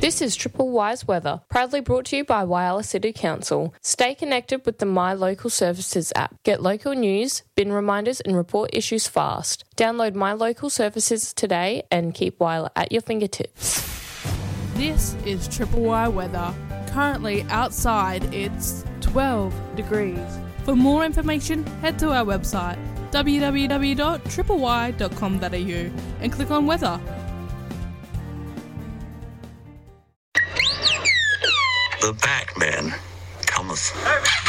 This is Triple Wise Weather, proudly brought to you by Whyalla City Council. Stay connected with the My Local Services app. Get local news, bin reminders and report issues fast. Download My Local Services today and keep Whyalla at your fingertips. This is Triple Y Weather. Currently outside it's 12 degrees. For more information, head to our website www.tripley.com.au and click on weather. The Batman cometh.